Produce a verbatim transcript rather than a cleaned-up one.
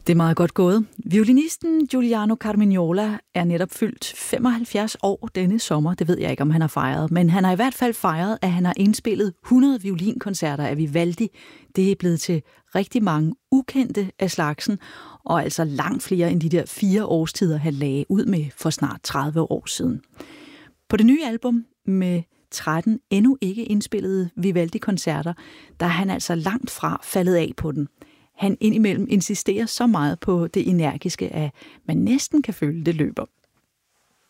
Det er meget godt gået. Violinisten Giuliano Carmignola er netop fyldt femoghalvfjerds år denne sommer. Det ved jeg ikke, om han har fejret. Men han har i hvert fald fejret, at han har indspillet hundrede violinkoncerter af Vivaldi. Det er blevet til rigtig mange ukendte af slagsen, og altså langt flere end de der fire årstider, han lagde ud med for snart tredive år siden. På det nye album med tretten endnu ikke indspillede Vivaldi-koncerter, der er han altså langt fra faldet af på den. Han indimellem insisterer så meget på det energiske, at man næsten kan føle, det løber.